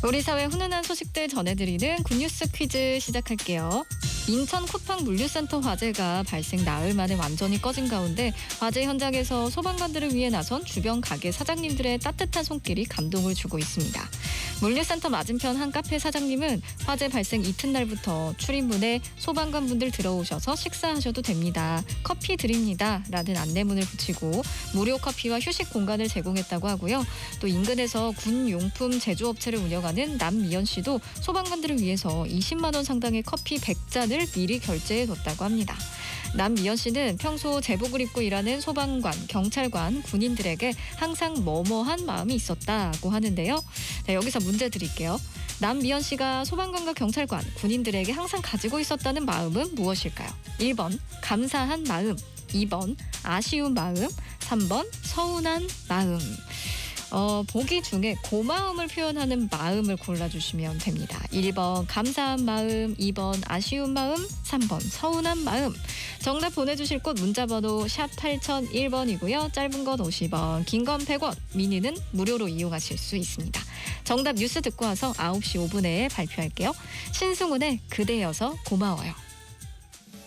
우리 사회 훈훈한 소식들 전해드리는 굿뉴스 퀴즈 시작할게요. 인천 쿠팡 물류센터 화재가 발생 나흘 만에 완전히 꺼진 가운데 화재 현장에서 소방관들을 위해 나선 주변 가게 사장님들의 따뜻한 손길이 감동을 주고 있습니다. 물류센터 맞은편 한 카페 사장님은 화재 발생 이튿날부터 출입문에 소방관분들 들어오셔서 식사하셔도 됩니다. 커피 드립니다. 라는 안내문을 붙이고 무료 커피와 휴식 공간을 제공했다고 하고요. 또 인근에서 군 용품 제조업체를 운영하는 남미연 씨도 소방관들을 위해서 20만 원 상당의 커피 100잔을 미리 결제해뒀다고 합니다. 남미연 씨는 평소 제복을 입고 일하는 소방관, 경찰관, 군인들에게 항상 뭐뭐한 마음이 있었다고 하는데요. 네, 여기서 문제 드릴게요. 남미연 씨가 소방관과 경찰관, 군인들에게 항상 가지고 있었다는 마음은 무엇일까요? 1번 감사한 마음, 2번 아쉬운 마음, 3번 서운한 마음. 보기 중에 고마움을 표현하는 마음을 골라주시면 됩니다. 1번 감사한 마음, 2번 아쉬운 마음, 3번 서운한 마음. 정답 보내주실 곳 문자번호 샵 8001번이고요. 짧은 건 50원, 긴 건 100원, 미니는 무료로 이용하실 수 있습니다. 정답 뉴스 듣고 와서 9시 5분에 발표할게요. 신승훈의 그대여서 고마워요.